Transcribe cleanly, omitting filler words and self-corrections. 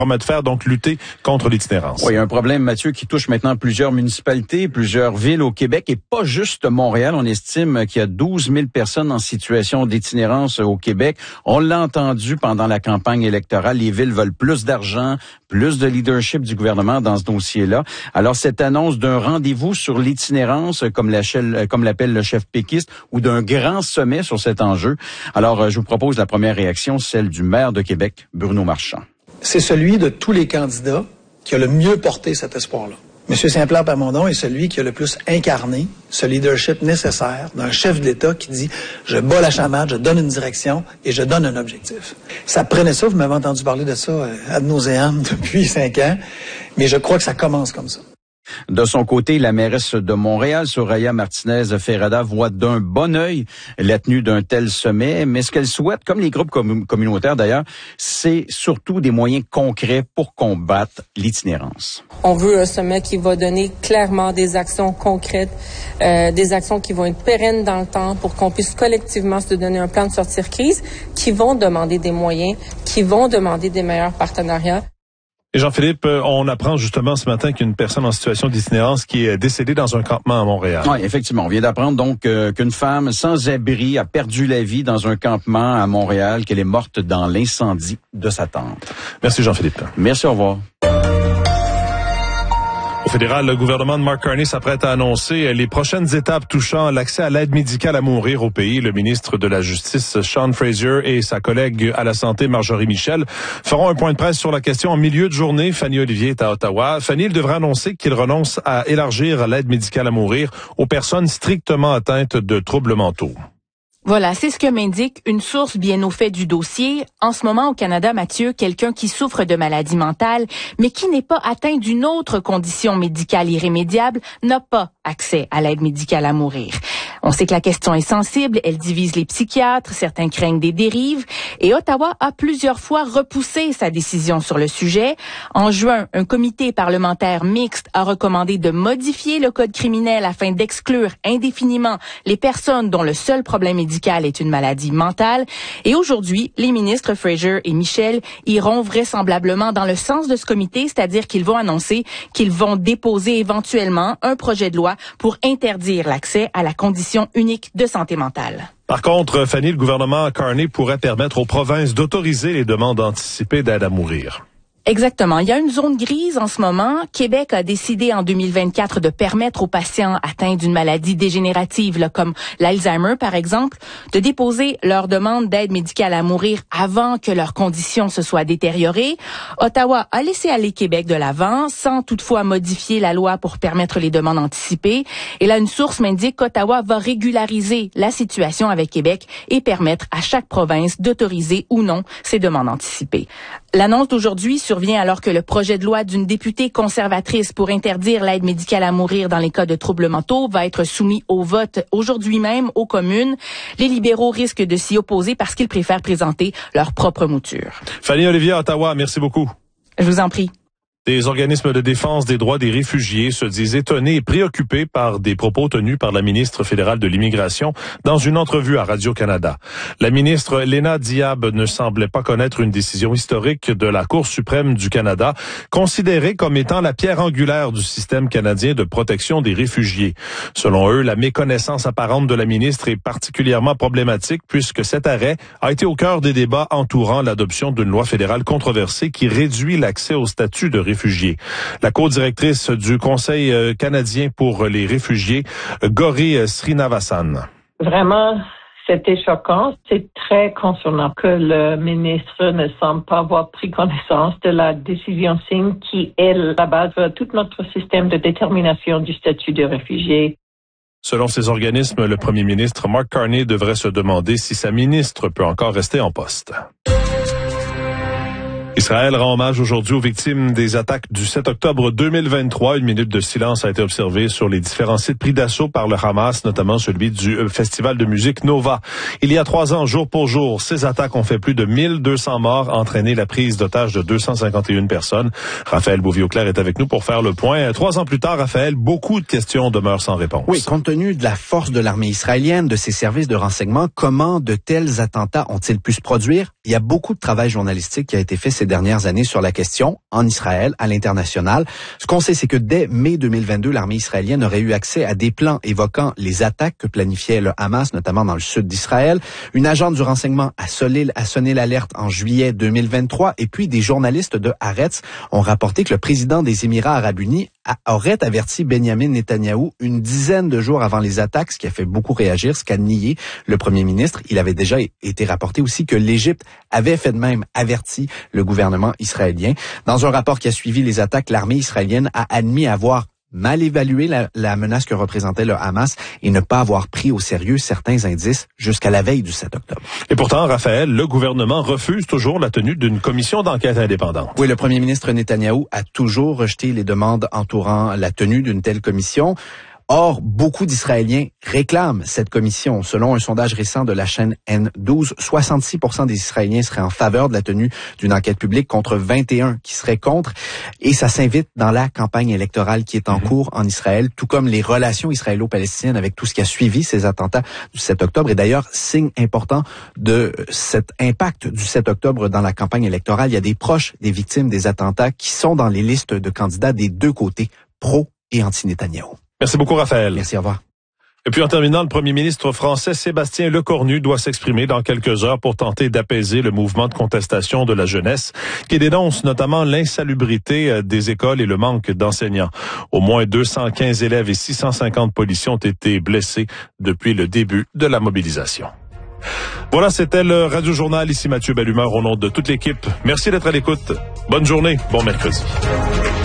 de faire, donc lutter contre l'itinérance. Oui, un problème, Mathieu, qui touche maintenant plusieurs municipalités, plusieurs villes au Québec et pas juste Montréal. On estime qu'il y a 12 000 personnes en situation d'itinérance au Québec. On l'a entendu pendant la campagne électorale. Les villes veulent plus d'argent, plus de leadership du gouvernement dans ce dossier-là. Alors, cette annonce d'un rendez-vous sur l'itinérance, comme l'appelle le chef péquiste, ou d'un grand sommet sur cet enjeu. Alors, je vous propose la première réaction, celle du maire de Québec, Bruno Marchand. C'est celui de tous les candidats qui a le mieux porté cet espoir-là. M. Saint-Pierre Plamondon est celui qui a le plus incarné ce leadership nécessaire d'un chef de l'État qui dit « Je bats la chamade, je donne une direction et je donne un objectif ». Ça prenait ça, vous m'avez entendu parler de ça ad nauseam depuis 5 ans, mais je crois que ça commence comme ça. De son côté, la mairesse de Montréal, Soraya Martinez-Ferrada, voit d'un bon œil la tenue d'un tel sommet, mais ce qu'elle souhaite, comme les groupes communautaires d'ailleurs, c'est surtout des moyens concrets pour combattre l'itinérance. On veut un sommet qui va donner clairement des actions concrètes, des actions qui vont être pérennes dans le temps pour qu'on puisse collectivement se donner un plan de sortie de crise, qui vont demander des moyens, qui vont demander des meilleurs partenariats. Et Jean-Philippe, on apprend justement ce matin qu'il y a une personne en situation d'itinérance qui est décédée dans un campement à Montréal. Oui, effectivement. On vient d'apprendre donc qu'une femme sans abri a perdu la vie dans un campement à Montréal, qu'elle est morte dans l'incendie de sa tente. Merci Jean-Philippe. Merci, au revoir. Au fédéral, le gouvernement de Mark Carney s'apprête à annoncer les prochaines étapes touchant l'accès à l'aide médicale à mourir au pays. Le ministre de la Justice, Sean Fraser, et sa collègue à la Santé, Marjorie Michel, feront un point de presse sur la question en milieu de journée. Fanny Olivier est à Ottawa. Fanny, il devrait annoncer qu'il renonce à élargir l'aide médicale à mourir aux personnes strictement atteintes de troubles mentaux. Voilà, c'est ce que m'indique une source bien au fait du dossier. En ce moment, au Canada, Mathieu, quelqu'un qui souffre de maladie mentale, mais qui n'est pas atteint d'une autre condition médicale irrémédiable, n'a pas accès à l'aide médicale à mourir. On sait que la question est sensible, elle divise les psychiatres, certains craignent des dérives, et Ottawa a plusieurs fois repoussé sa décision sur le sujet. En juin, un comité parlementaire mixte a recommandé de modifier le code criminel afin d'exclure indéfiniment les personnes dont le seul problème médical est une maladie mentale. Et aujourd'hui, les ministres Fraser et Michel iront vraisemblablement dans le sens de ce comité, c'est-à-dire qu'ils vont annoncer qu'ils vont déposer éventuellement un projet de loi pour interdire l'accès à la condition unique de santé mentale. Par contre, Fanny, le gouvernement Carney pourrait permettre aux provinces d'autoriser les demandes anticipées d'aide à mourir. Exactement. Il y a une zone grise en ce moment. Québec a décidé en 2024 de permettre aux patients atteints d'une maladie dégénérative, là, comme l'Alzheimer par exemple, de déposer leur demande d'aide médicale à mourir avant que leur condition se soit détériorée. Ottawa a laissé aller Québec de l'avant, sans toutefois modifier la loi pour permettre les demandes anticipées. Et là, une source m'indique qu'Ottawa va régulariser la situation avec Québec et permettre à chaque province d'autoriser ou non ces demandes anticipées. L'annonce d'aujourd'hui survient alors que le projet de loi d'une députée conservatrice pour interdire l'aide médicale à mourir dans les cas de troubles mentaux va être soumis au vote aujourd'hui même aux communes. Les libéraux risquent de s'y opposer parce qu'ils préfèrent présenter leur propre mouture. Fanny Olivier, Ottawa, merci beaucoup. Je vous en prie. Des organismes de défense des droits des réfugiés se disent étonnés et préoccupés par des propos tenus par la ministre fédérale de l'Immigration dans une entrevue à Radio-Canada. La ministre Léna Diab ne semblait pas connaître une décision historique de la Cour suprême du Canada, considérée comme étant la pierre angulaire du système canadien de protection des réfugiés. Selon eux, la méconnaissance apparente de la ministre est particulièrement problématique puisque cet arrêt a été au cœur des débats entourant l'adoption d'une loi fédérale controversée qui réduit l'accès au statut de réfugiés. La co-directrice du Conseil canadien pour les réfugiés, Gauri Srinivasan. Vraiment, c'était choquant. C'est très concernant que le ministre ne semble pas avoir pris connaissance de la décision Singh qui est la base de tout notre système de détermination du statut de réfugié. Selon ces organismes, le premier ministre Mark Carney devrait se demander si sa ministre peut encore rester en poste. Israël rend hommage aujourd'hui aux victimes des attaques du 7 octobre 2023. Une minute de silence a été observée sur les différents sites pris d'assaut par le Hamas, notamment celui du festival de musique Nova. Il y a 3 ans, jour pour jour, ces attaques ont fait plus de 1200 morts, entraîné la prise d'otages de 251 personnes. Raphaël Bouvier-Auclair est avec nous pour faire le point. 3 ans plus tard, Raphaël, beaucoup de questions demeurent sans réponse. Oui, compte tenu de la force de l'armée israélienne, de ses services de renseignement, comment de tels attentats ont-ils pu se produire? Il y a beaucoup de travail journalistique qui a été fait ces dernières années sur la question, en Israël, à l'international. Ce qu'on sait, c'est que dès mai 2022, l'armée israélienne aurait eu accès à des plans évoquant les attaques que planifiait le Hamas, notamment dans le sud d'Israël. Une agente du renseignement a sonné l'alerte en juillet 2023, et puis des journalistes de Haaretz ont rapporté que le président des Émirats arabes unis aurait averti Benjamin Netanyahou une dizaine de jours avant les attaques, ce qui a fait beaucoup réagir, ce qu'a nié le premier ministre. Il avait déjà été rapporté aussi que l'Égypte avait fait de même averti le gouvernement israélien. Dans un rapport qui a suivi les attaques, l'armée israélienne a admis avoir mal évalué la menace que représentait le Hamas et ne pas avoir pris au sérieux certains indices jusqu'à la veille du 7 octobre. Et pourtant, Raphaël, le gouvernement refuse toujours la tenue d'une commission d'enquête indépendante. Oui, le premier ministre Netanyahou a toujours rejeté les demandes entourant la tenue d'une telle commission. Or, beaucoup d'Israéliens réclament cette commission. Selon un sondage récent de la chaîne N12, 66% des Israéliens seraient en faveur de la tenue d'une enquête publique contre 21 qui seraient contre. Et ça s'invite dans la campagne électorale qui est en cours en Israël, tout comme les relations israélo-palestiniennes avec tout ce qui a suivi ces attentats du 7 octobre. Et d'ailleurs, signe important de cet impact du 7 octobre dans la campagne électorale, il y a des proches des victimes des attentats qui sont dans les listes de candidats des deux côtés, pro et anti-Netanyahou. Merci beaucoup, Raphaël. Merci, au revoir. Et puis en terminant, le premier ministre français Sébastien Lecornu doit s'exprimer dans quelques heures pour tenter d'apaiser le mouvement de contestation de la jeunesse qui dénonce notamment l'insalubrité des écoles et le manque d'enseignants. Au moins 215 élèves et 650 policiers ont été blessés depuis le début de la mobilisation. Voilà, c'était le Radio Journal. Ici Mathieu Bellumeur au nom de toute l'équipe. Merci d'être à l'écoute. Bonne journée, bon mercredi.